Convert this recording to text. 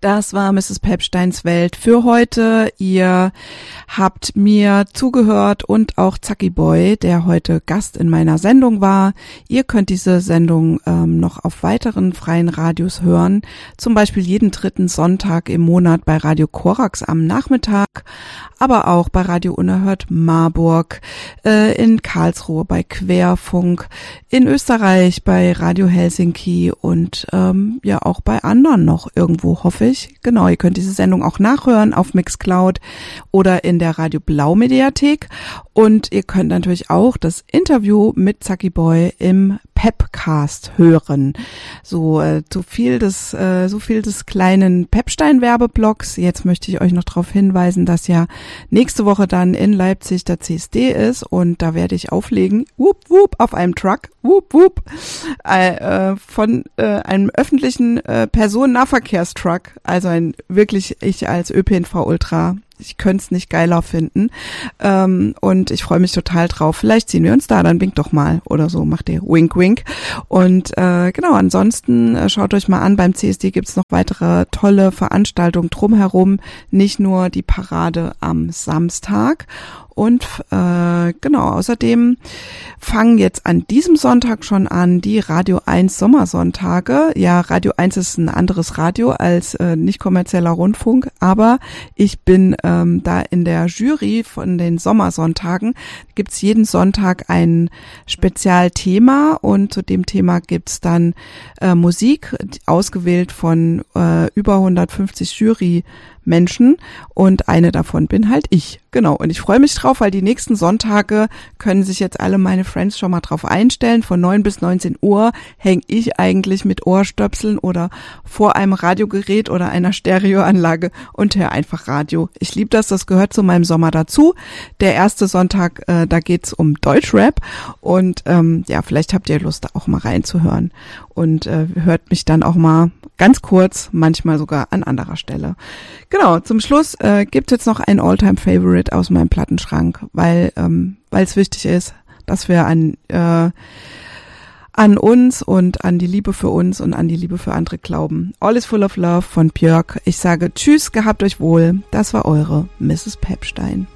Das war Mrs. Pepsteins Welt für heute. Ihr habt mir zugehört und auch Zacki Boy, der heute Gast in meiner Sendung war. Ihr könnt diese Sendung noch auf weiteren freien Radios hören. Zum Beispiel jeden dritten Sonntag im Monat bei Radio Korax am Nachmittag, aber auch bei Radio Unerhört Marburg, in Karlsruhe bei Querfunk, in Österreich bei Radio Helsinki und ja auch bei anderen noch irgendwo, hoffe ich. Genau, ihr könnt diese Sendung auch nachhören auf Mixcloud oder in der Radio Blau Mediathek. Und ihr könnt natürlich auch das Interview mit Zacki Boy im Pepcast hören. So viel des kleinen Pepstein-Werbeblocks. Jetzt möchte ich euch noch darauf hinweisen, dass ja nächste Woche dann in Leipzig der CSD ist und da werde ich auflegen, wup, wup, auf einem Truck, wup, wup, von einem öffentlichen Personennahverkehrstruck. Also ich als ÖPNV-Ultra, ich könnte es nicht geiler finden. Und ich freue mich total drauf. Vielleicht sehen wir uns da, dann winkt doch mal oder so, macht ihr Wink, Wink. Und genau, ansonsten schaut euch mal an, beim CSD gibt's noch weitere tolle Veranstaltungen drumherum, nicht nur die Parade am Samstag. Und genau, außerdem fangen jetzt an diesem Sonntag schon an die Radio 1 Sommersonntage. Ja, Radio 1 ist ein anderes Radio als nicht kommerzieller Rundfunk, aber ich bin da in der Jury von den Sommersonntagen. Gibt's jeden Sonntag ein Spezialthema und zu dem Thema gibt's dann Musik, ausgewählt von über 150 Jury-Menschen und eine davon bin halt ich. Genau, und ich freue mich drauf, weil die nächsten Sonntage können sich jetzt alle meine Friends schon mal drauf einstellen. Von 9 bis 19 Uhr hänge ich eigentlich mit Ohrstöpseln oder vor einem Radiogerät oder einer Stereoanlage und höre einfach Radio. Ich liebe das gehört zu meinem Sommer dazu. Der erste Sonntag, da geht's um Deutschrap und ja, vielleicht habt ihr Lust, da auch mal reinzuhören und hört mich dann auch mal ganz kurz, manchmal sogar an anderer Stelle. Genau, zum Schluss gibt es jetzt noch ein All-Time-Favorite aus meinem Plattenschrank, weil es wichtig ist, dass wir an uns und an die Liebe für uns und an die Liebe für andere glauben. All is full of love von Björk. Ich sage Tschüss, gehabt euch wohl. Das war eure Mrs. Pepstein.